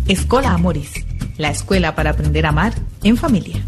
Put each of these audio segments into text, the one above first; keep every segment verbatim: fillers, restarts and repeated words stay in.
Escola Amoris, la escuela para aprender a amar en familia.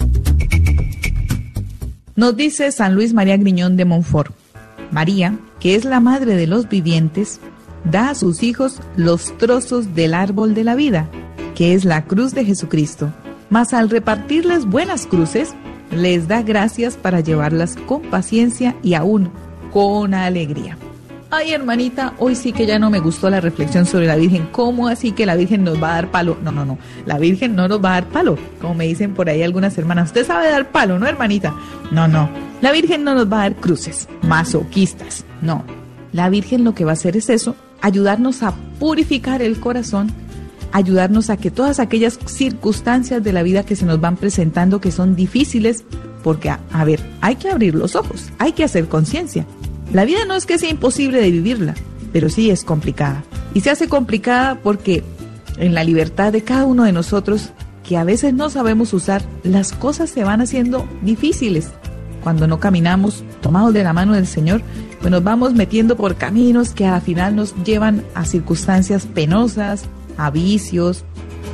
Nos dice San Luis María Griñón de Montfort: María, que es la madre de los vivientes, da a sus hijos los trozos del árbol de la vida, que es la cruz de Jesucristo. Mas al repartirles buenas cruces, les da gracias para llevarlas con paciencia y aún con alegría. Ay, hermanita, hoy sí que ya no me gustó la reflexión sobre la Virgen. ¿Cómo así que la Virgen nos va a dar palo? No, no, no, la Virgen no nos va a dar palo, como me dicen por ahí algunas hermanas. Usted sabe dar palo, ¿no, hermanita? No, no, la Virgen no nos va a dar cruces masoquistas, no. La Virgen lo que va a hacer es eso, ayudarnos a purificar el corazón, ayudarnos a que todas aquellas circunstancias de la vida que se nos van presentando, que son difíciles, porque, a, a ver, hay que abrir los ojos, hay que hacer conciencia. La vida no es que sea imposible de vivirla, pero sí es complicada. Y se hace complicada porque en la libertad de cada uno de nosotros, que a veces no sabemos usar, las cosas se van haciendo difíciles. Cuando no caminamos tomados de la mano del Señor, pues nos vamos metiendo por caminos que al final nos llevan a circunstancias penosas, a vicios,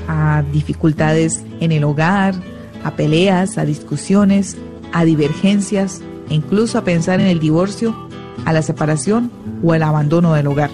a dificultades en el hogar, a peleas, a discusiones, a divergencias, e incluso a pensar en el divorcio, a la separación o el abandono del hogar.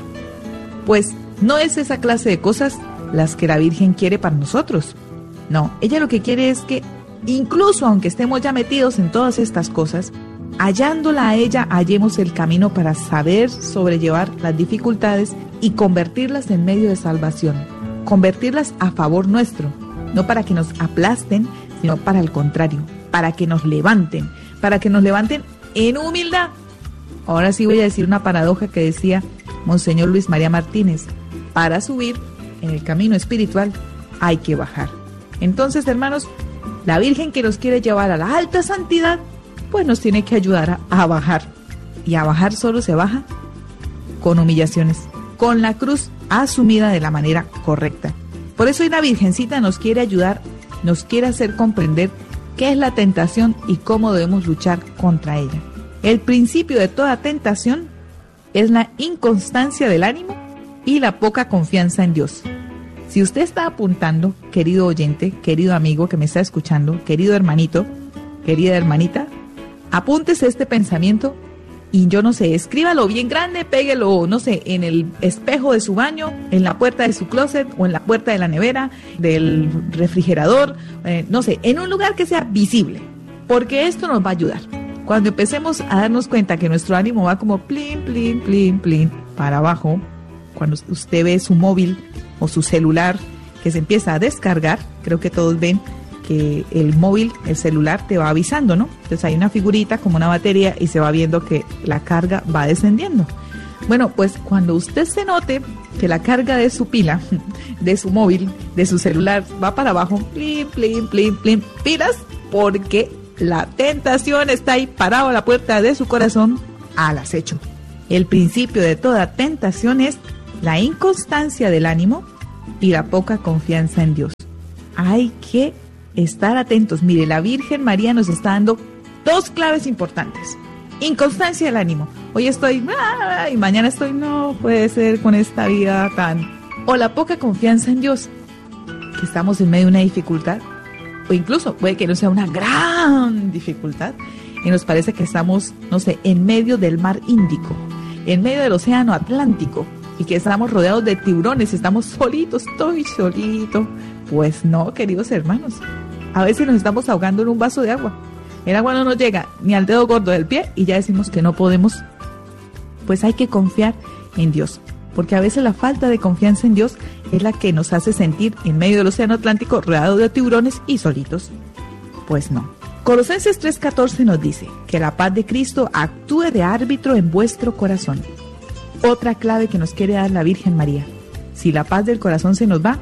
Pues no es esa clase de cosas las que la Virgen quiere para nosotros. No, ella lo que quiere es que, incluso aunque estemos ya metidos en todas estas cosas, hallándola a ella, hallemos el camino para saber sobrellevar las dificultades y convertirlas en medio de salvación, convertirlas a favor nuestro, no para que nos aplasten, sino para el contrario, para que nos levanten, para que nos levanten en humildad. Ahora sí voy a decir una paradoja que decía Monseñor Luis María Martínez: para subir en el camino espiritual hay que bajar. Entonces, hermanos, la Virgen que nos quiere llevar a la alta santidad, pues nos tiene que ayudar a, a bajar. Y a bajar solo se baja con humillaciones, con la cruz asumida de la manera correcta. Por eso hoy la Virgencita nos quiere ayudar, nos quiere hacer comprender qué es la tentación y cómo debemos luchar contra ella. El principio de toda tentación es la inconstancia del ánimo y la poca confianza en Dios. Si usted está apuntando, querido oyente, querido amigo que me está escuchando, querido hermanito, querida hermanita, apúntese este pensamiento y yo no sé, escríbalo bien grande, péguelo, no sé, en el espejo de su baño, en la puerta de su closet o en la puerta de la nevera, del refrigerador, eh, no sé, en un lugar que sea visible, porque esto nos va a ayudar. Cuando empecemos a darnos cuenta que nuestro ánimo va como plin, plin, plin, plin, para abajo, cuando usted ve su móvil o su celular que se empieza a descargar, creo que todos ven que el móvil, el celular te va avisando, ¿no? Entonces hay una figurita como una batería y se va viendo que la carga va descendiendo. Bueno, pues cuando usted se note que la carga de su pila, de su móvil, de su celular va para abajo, plin, plin, plin, plin, pilas, porque la tentación está ahí parado a la puerta de su corazón al acecho. El principio de toda tentación es la inconstancia del ánimo y la poca confianza en Dios. Hay que estar atentos. Mire, la Virgen María nos está dando dos claves importantes. Inconstancia del ánimo. Hoy estoy, ah, y mañana estoy, no puede ser con esta vida tan... O la poca confianza en Dios, que estamos en medio de una dificultad, o incluso puede que no sea una gran dificultad, y nos parece que estamos, no sé, en medio del mar Índico, en medio del océano Atlántico, y que estamos rodeados de tiburones, estamos solitos, estoy solito. Pues no, queridos hermanos, a veces nos estamos ahogando en un vaso de agua. El agua no nos llega ni al dedo gordo del pie y ya decimos que no podemos. Pues hay que confiar en Dios, porque a veces la falta de confianza en Dios es la que nos hace sentir en medio del océano Atlántico rodeado de tiburones y solitos. Pues no. Colosenses tres catorce nos dice que la paz de Cristo actúe de árbitro en vuestro corazón. Otra clave que nos quiere dar la Virgen María. Si la paz del corazón se nos va,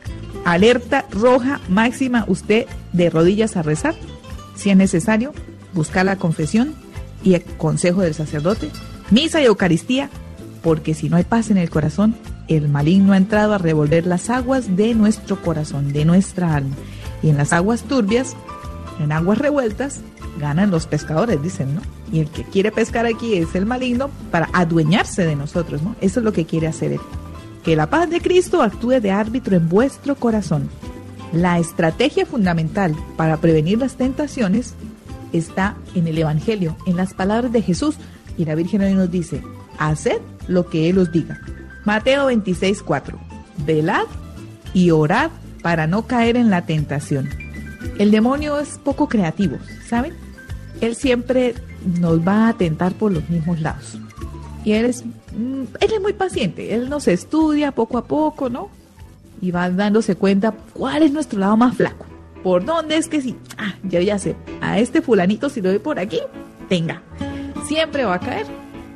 alerta roja máxima, usted de rodillas a rezar. Si es necesario, buscar la confesión y el consejo del sacerdote, misa y Eucaristía, porque si no hay paz en el corazón, el maligno ha entrado a revolver las aguas de nuestro corazón, de nuestra alma. Y en las aguas turbias, en aguas revueltas, ganan los pescadores, dicen, ¿no? Y el que quiere pescar aquí es el maligno para adueñarse de nosotros, ¿no? Eso es lo que quiere hacer él. Que la paz de Cristo actúe de árbitro en vuestro corazón. La estrategia fundamental para prevenir las tentaciones está en el Evangelio, en las palabras de Jesús. Y la Virgen hoy nos dice, haced lo que Él os diga. Mateo veintiséis, cuatro. Velad y orad para no caer en la tentación. El demonio es poco creativo, ¿saben? Él siempre nos va a tentar por los mismos lados. Y él es, él es muy paciente, él nos estudia poco a poco, ¿no? Y va dándose cuenta cuál es nuestro lado más flaco. ¿Por dónde es que sí? Ah, yo ya sé, a este fulanito si lo doy por aquí, tenga, siempre va a caer.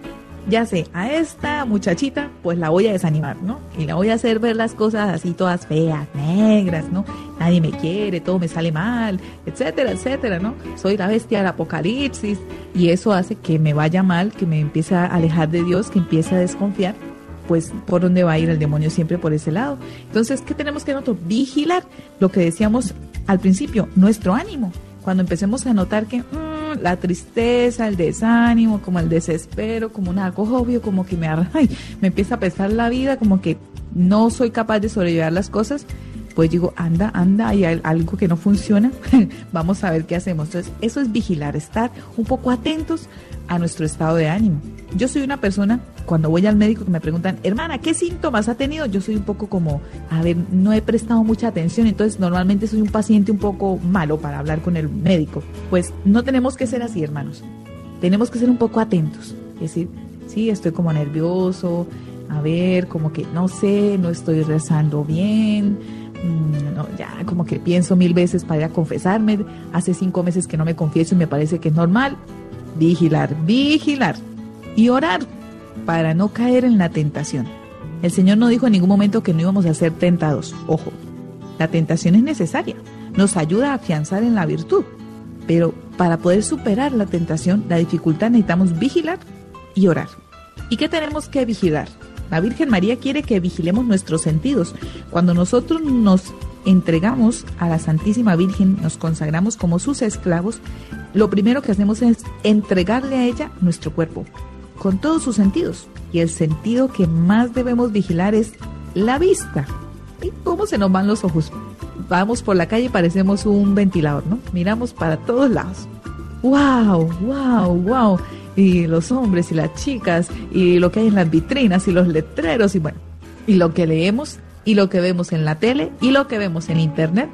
Ya sé, a esta muchachita pues la voy a desanimar, ¿no? Y la voy a hacer ver las cosas así todas feas, negras, ¿no? Nadie me quiere, todo me sale mal, etcétera, etcétera, ¿no? Soy la bestia del apocalipsis y eso hace que me vaya mal, que me empiece a alejar de Dios, que empiece a desconfiar. Pues por dónde va a ir el demonio, siempre por ese lado. Entonces, ¿qué tenemos que nosotros? Vigilar lo que decíamos al principio, nuestro ánimo. Cuando empecemos a notar que mmm, la tristeza, el desánimo, como el desespero, como un agobio, como que me, ay, me empieza a pesar la vida, como que no soy capaz de sobrellevar las cosas, pues digo, anda, anda, hay algo que no funciona, vamos a ver qué hacemos. Entonces, eso es vigilar, estar un poco atentos a nuestro estado de ánimo. Yo soy una persona, cuando voy al médico que me preguntan, hermana, ¿qué síntomas ha tenido? Yo soy un poco como, a ver, no he prestado mucha atención, entonces normalmente soy un paciente un poco malo para hablar con el médico. Pues no tenemos que ser así, hermanos. Tenemos que ser un poco atentos. Es decir, sí, estoy como nervioso, a ver, como que no sé, no estoy rezando bien, mmm, no, ya como que pienso mil veces para ir a confesarme. Hace cinco meses que no me confieso y me parece que es normal. Vigilar, vigilar y orar para no caer en la tentación. El Señor no dijo en ningún momento que no íbamos a ser tentados. Ojo, la tentación es necesaria, nos ayuda a afianzar en la virtud, pero para poder superar la tentación, la dificultad, necesitamos vigilar y orar. ¿Y qué tenemos que vigilar? La Virgen María quiere que vigilemos nuestros sentidos. Cuando nosotros nos entregamos a la Santísima Virgen, nos consagramos como sus esclavos, lo primero que hacemos es entregarle a ella nuestro cuerpo, con todos sus sentidos. Y el sentido que más debemos vigilar es la vista. ¿Y cómo se nos van los ojos? Vamos por la calle y parecemos un ventilador, ¿no? Miramos para todos lados. ¡Wow! ¡Wow! ¡Wow! Y los hombres y las chicas, y lo que hay en las vitrinas, y los letreros, y bueno, y lo que leemos, y lo que vemos en la tele, y lo que vemos en internet.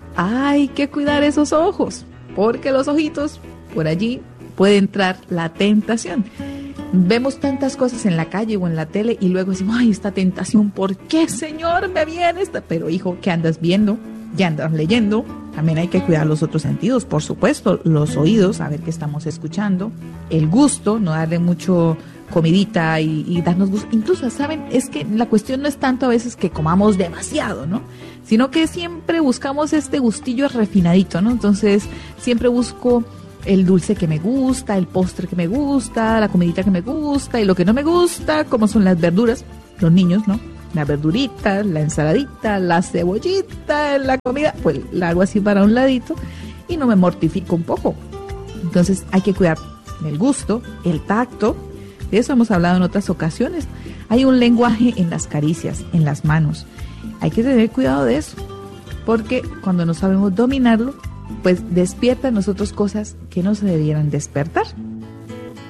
Hay que cuidar esos ojos, porque los ojitos, por allí puede entrar la tentación. Vemos tantas cosas en la calle o en la tele y luego decimos, ay, esta tentación, ¿por qué, Señor, me viene esta? Pero hijo, ¿qué andas viendo? ¿Qué andas leyendo? También hay que cuidar los otros sentidos, por supuesto, los oídos, a ver qué estamos escuchando, el gusto, no darle mucho comidita y, y darnos gusto. Incluso, ¿saben? Es que la cuestión no es tanto a veces que comamos demasiado, ¿no? Sino que siempre buscamos este gustillo refinadito, ¿no? Entonces, siempre busco el dulce que me gusta, el postre que me gusta, la comidita que me gusta, y lo que no me gusta, como son las verduras, los niños, ¿no? La verdurita, la ensaladita, la cebollita, la comida, pues la hago así para un ladito y no me mortifico un poco. Entonces hay que cuidar el gusto, el tacto, de eso hemos hablado en otras ocasiones. Hay un lenguaje en las caricias, en las manos. Hay que tener cuidado de eso, porque cuando no sabemos dominarlo, pues despierta en nosotros cosas que no se debieran despertar.